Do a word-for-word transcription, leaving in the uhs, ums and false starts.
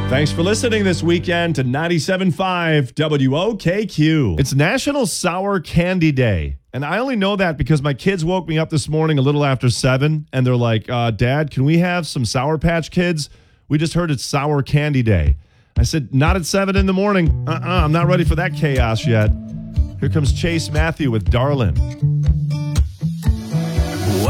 Thanks for listening this weekend to ninety-seven point five W O K Q. It's National Sour Candy Day. And I only know that because my kids woke me up this morning a little after seven, and they're like, uh, Dad, can we have some Sour Patch Kids? We just heard it's Sour Candy Day. I said, not at seven in the morning. Uh-uh, I'm not ready for that chaos yet. Here comes Chase Matthew with Darlin'.